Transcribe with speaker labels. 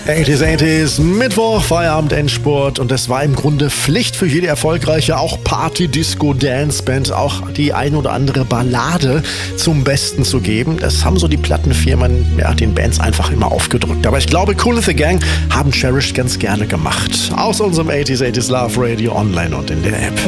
Speaker 1: 80s, Mittwoch, Feierabend, Endspurt und es war im Grunde Pflicht für jede erfolgreiche, auch Party-Disco-Dance-Band, auch die ein oder andere Ballade zum Besten zu geben. Das haben so die Plattenfirmen den Bands einfach immer aufgedrückt. Aber ich glaube, Kool and the Gang haben Cherished ganz gerne gemacht. Aus unserem 80s Love Radio online und in der App.